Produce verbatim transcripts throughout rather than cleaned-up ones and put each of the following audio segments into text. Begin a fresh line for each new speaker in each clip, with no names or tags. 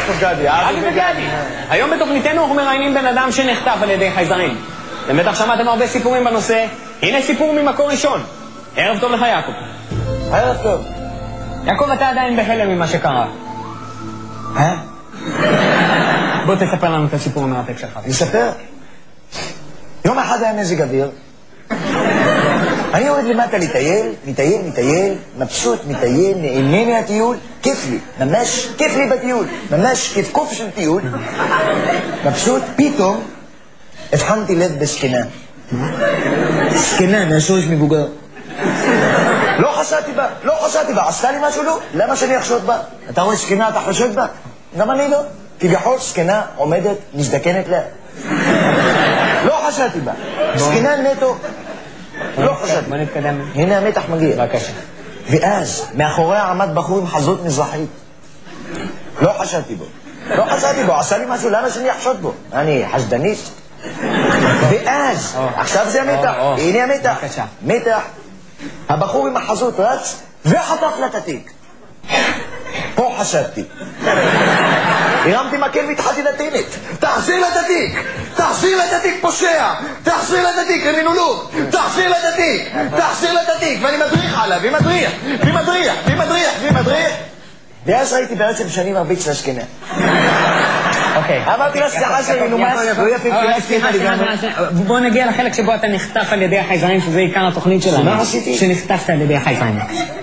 יעקב גדי,
אבי וגדי. היום בתוכניתנו אנחנו מראיינים בן אדם שנחטף על ידי חייזרים. אתם בטח שמעתם הרבה סיפורים בנושא. הנה סיפור ממקור ראשון. ערב טוב לך, יעקב.
ערב טוב.
יעקב, אתה עדיין בהלם ממה שקרה.
אה?
בוא תספר לנו את הסיפור המרתק שלך.
נספר? יום אחד היה מזג אוויר. אני יורד למטה לטייל, מטייל, מטייל, מבסוט, מטייל, נהנה מהטיול, כיף לי, ממש כיף לי בטיול, ממש כיף קוף של טיול. מבסוט, פתאום הבחנתי לב בסכנה. סכנה, מהשורש מבוגר. לא חשדתי בה, לא חשדתי בה, עשתה לי משהו לא? למה שאני אחשוד בה? אתה רואה סכנה, אתה חושד בה? גם אני לא. כביכול סכנה עומדת, מזדקנת לה. לא חשדתי בה, סכנה נטו. לא חשדתי.
בוא נתקדם.
הנה המתח מגיע.
בבקשה.
ואז, מאחוריה עמד בחור עם חזות מזרחית. לא חשדתי בו. לא חשדתי בו, עשה לי משהו, למה שאני אחשוד בו? אני חשדניסט. ואז, עכשיו זה המתח. הנה המתח.
בבקשה.
מתח. הבחור עם החזות רץ, וחטף לה את התיק. פה חשדתי. הרמתי מקל והתחלתי לטינית. תחזיר לה את התיק! תחזיר לה את התיק, פושע! תחזיר לה את התיק, קרימינולוג! תחזיר לה את התיק! תחזיר לה את התיק! ואני מדריך עליו, ומדריך! ומדריך! ומדריך! ומדריך! ואז ראיתי בעצם שאני מרביץ להשכנה.
אוקיי.
אמרתי לה, סליחה שלי, נו מה? לא יפה,
סליחה, סליחה, בוא נגיע לחלק שבו אתה נחטף על ידי החייזרים, שזה עיקר התוכנית שלנו.
מה עשיתי?
שנחטפת על ידי החייזרים.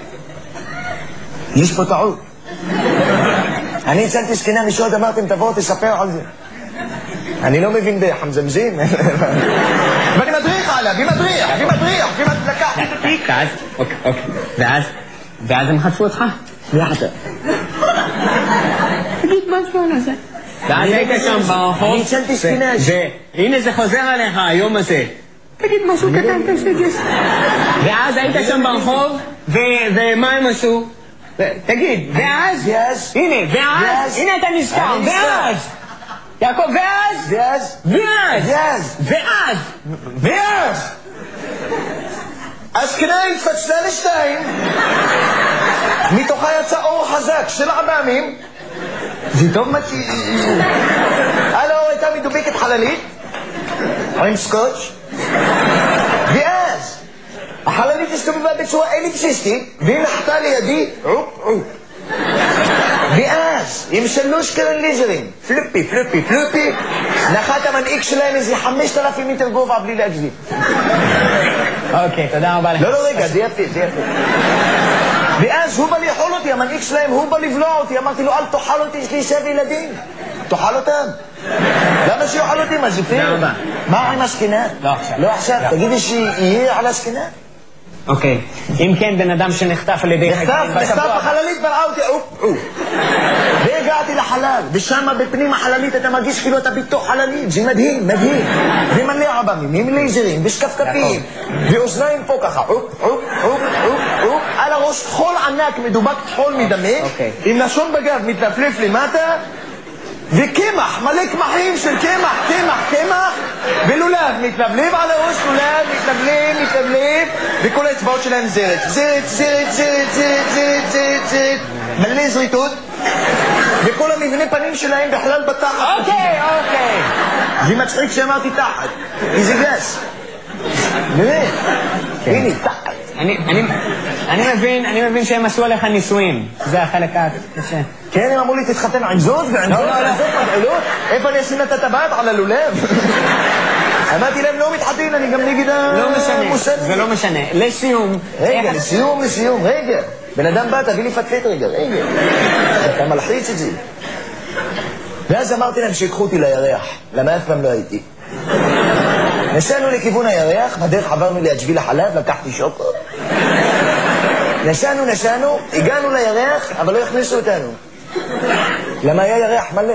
יש פה טעות. אני הצלתי סכנה משוד, אמרתם תבואו תספר על זה. אני לא מבין בחמזמזים. ואני מדריך עליו, היא מדריך, היא מדריך, היא לקחתי את התיק.
ואז, אוקיי, אוקיי. ואז, ואז הם חטפו אותך.
יחד.
תגיד משהו על זה. ואז היית שם ברחוב.
אני הצלתי סכנה.
והנה זה חוזר עליך היום הזה. תגיד משהו קטן, תגיד. ואז היית שם ברחוב, ומה הם עשו? תגיד, ואז, הנה, ואז, הנה אתה נזכר, ואז, יעקב, ואז,
ואז,
ואז, ואז, ואז,
הסכנה התפצלה לשתיים, מתוכה יצא אור חזק של עב"מים, זה טוב מה ש... על האור הייתה מדובקת חללית, עם סקוץ', ואז, החללית הסתובבה בצורה אליפסיסטית, והיא נחתה לידי, עופ עופ. ואז, עם שלוש קרן ליזרים, פלופי, פלופי, פלופי, נחת המנהיג שלהם איזה חמשת אלפים מטר גובה בלי להגזים.
אוקיי, תודה רבה לך.
לא, לא, רגע, זה יפה, זה יפה. ואז הוא בא לאכול אותי, המנהיג שלהם, הוא בא לבלוע אותי, אמרתי לו, אל תאכל אותי, יש לי שבע ילדים. תאכל אותם. למה שיאכל אותי, מה זה פייר? מה עם הסכנה?
לא עכשיו.
לא עכשיו, תגידי שיהיה על הסכנה?
אוקיי, אם כן בן אדם שנחטף על ידי...
נחטף, נחטף בחללית, בראה אותי, אופ, אופ. והגעתי לחלל, ושם בפנים החללית אתה מרגיש כאילו אתה בתוך חללית, זה מדהים, מדהים. ומלא עב"מים, עם לייזרים, בשקפקפים, ואוזניים פה ככה, אופ, אופ, אופ, אופ, אופ, על הראש חול ענק, מדובק חול מדמה, עם לשון בגב מתלפלף למטה, וקמח, מלא קמחים של קמח, קמח, קמח, ולולב, מתלבלב על הראש, לולב, מתלבלב, מתלבלב, וכל האצבעות שלהם זרת, זרת, זרת, זרת, זרת, זרת, זרת, זרת, מלא זריתות, וכל המבנה פנים שלהם בכלל בתחת.
אוקיי, אוקיי.
זה מצחיק שאמרתי תחת, איזה גס. באמת, הנה, תחת.
אני מבין, אני מבין שהם עשו עליך ניסויים. זה החלק הקשה.
כן, הם אמרו לי תתחתן עם זאת ועם זאת ועם זאת מגעלות. איפה אני אשים את הטבעת על הלולב? אמרתי להם לא מתחתן, אני גם נגד המושג.
זה לא משנה. לסיום.
רגע, לסיום, לסיום, רגע. בן אדם בא, תביא לי פטפט רגע, רגע. אתה מלחיץ את זה. ואז אמרתי להם שיקחו אותי לירח, למה אף פעם לא הייתי. נסענו לכיוון הירח, בדרך עברנו ליד שביל החלב, לקחתי שוקו. נסענו, נסענו, הגענו לירח, אבל לא הכניסו אותנו. למה היה ירח מלא?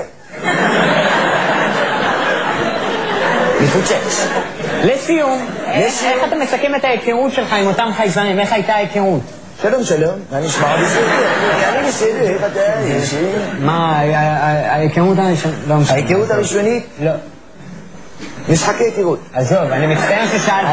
מפוצץ.
לסיום, איך אתה מסכם את ההיכרות שלך עם אותם חייזרים? איך הייתה ההיכרות?
שלום, שלום, מה נשמע? אני בסדר, איך אתה?
מה, ההיכרות הראשונית?
ההיכרות הראשונית?
לא.
משחקי היכרות.
עזוב, אני מצטער ששאלתי.